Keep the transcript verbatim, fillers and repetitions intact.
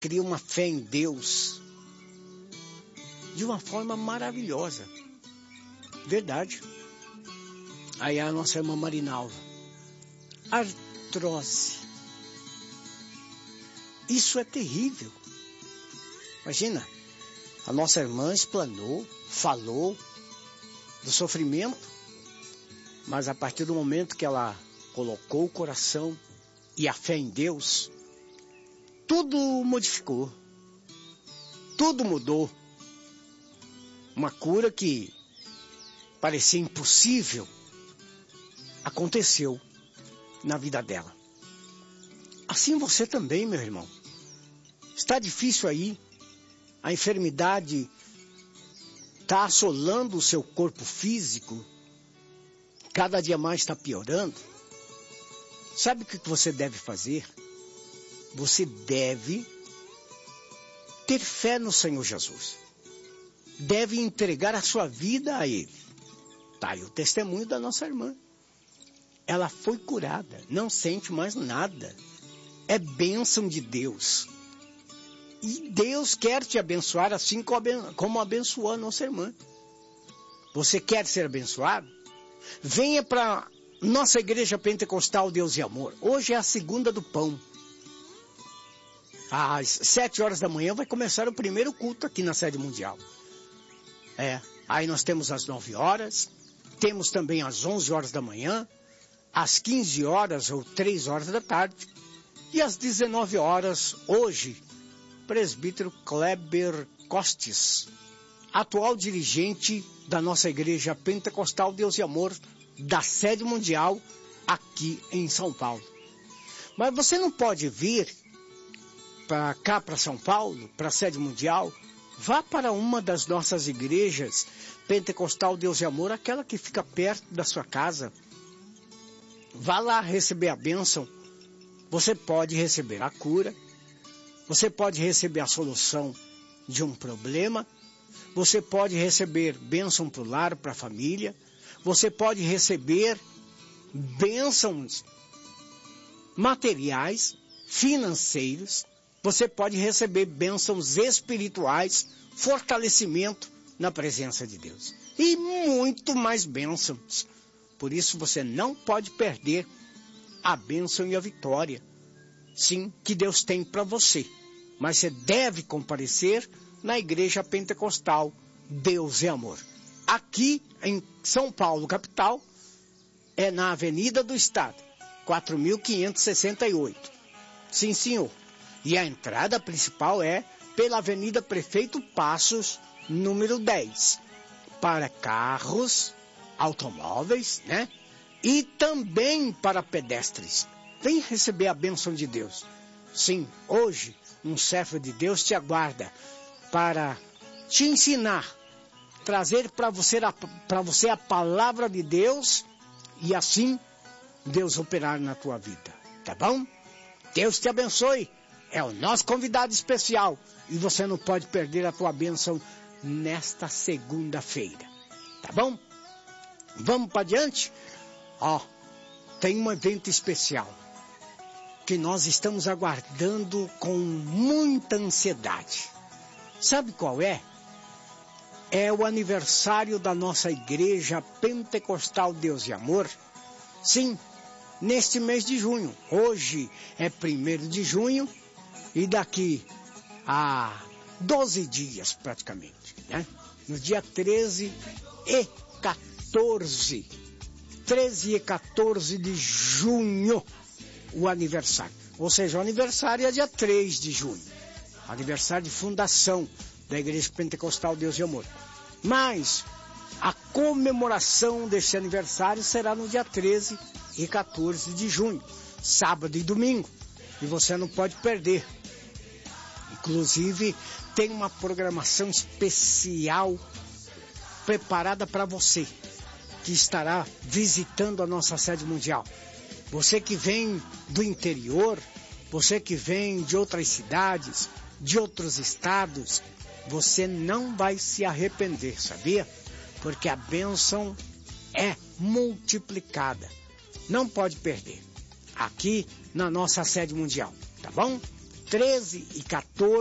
cria uma fé em Deus de uma forma maravilhosa. Verdade. Aí a nossa irmã Marinalva. Artrose. Isso é terrível. Imagina, a nossa irmã explanou, falou do sofrimento, mas a partir do momento que ela colocou o coração e a fé em Deus, tudo modificou, tudo mudou. Uma cura que parecia impossível aconteceu na vida dela. Assim você também, meu irmão. Está difícil aí, a enfermidade está assolando o seu corpo físico, cada dia mais está piorando. Sabe o que você deve fazer? Você deve ter fé no Senhor Jesus. Deve entregar a sua vida a Ele. Tá aí o testemunho da nossa irmã. Ela foi curada, não sente mais nada. É bênção de Deus. E Deus quer te abençoar assim como abençoou a nossa irmã. Você quer ser abençoado? Venha para nossa igreja pentecostal Deus e Amor. Hoje é a segunda do pão. Às sete horas da manhã vai começar o primeiro culto aqui na sede mundial. É, aí nós temos às nove horas, temos também às onze horas da manhã, às quinze horas ou três horas da tarde e às dezenove horas hoje. Presbítero Kleber Costes, atual dirigente da nossa igreja pentecostal Deus e Amor da sede mundial aqui em São Paulo. Mas você não pode vir para cá, para São Paulo, para a sede mundial. Vá para uma das nossas igrejas pentecostal Deus e Amor, aquela que fica perto da sua casa. Vá lá receber a bênção. Você pode receber a cura. Você pode receber a solução de um problema. Você pode receber bênção para o lar, para a família. Você pode receber bênçãos materiais, financeiros. Você pode receber bênçãos espirituais, fortalecimento na presença de Deus. E muito mais bênçãos. Por isso você não pode perder a bênção e a vitória. Sim, que Deus tem para você. Mas você deve comparecer na igreja pentecostal Deus e Amor. Aqui em São Paulo, capital, é na Avenida do Estado, quatro mil quinhentos e sessenta e oito. Sim, senhor. E a entrada principal é pela Avenida Prefeito Passos, número dez. Para carros, automóveis, né? E também para pedestres. Vem receber a bênção de Deus. Sim, hoje um servo de Deus te aguarda para te ensinar, trazer para você, para você a palavra de Deus e assim Deus operar na tua vida. Tá bom? Deus te abençoe. É o nosso convidado especial e você não pode perder a tua bênção nesta segunda-feira. Tá bom? Vamos para diante? Ó, tem um evento especial que nós estamos aguardando com muita ansiedade. Sabe qual é? É o aniversário da nossa igreja pentecostal Deus e Amor. Sim, neste mês de junho. Hoje é primeiro de junho e daqui a doze dias praticamente, né? No dia treze e quatorze. treze e quatorze de junho. O aniversário, ou seja, o aniversário é dia três de junho, aniversário de fundação da Igreja Pentecostal Deus e Amor, mas a comemoração desse aniversário será no dia treze e quatorze de junho, sábado e domingo, e você não pode perder. Inclusive tem uma programação especial preparada para você que estará visitando a nossa sede mundial. Você que vem do interior, você que vem de outras cidades, de outros estados, você não vai se arrepender, sabia? Porque a bênção é multiplicada. Não pode perder. Aqui na nossa sede mundial, tá bom? treze e quatorze.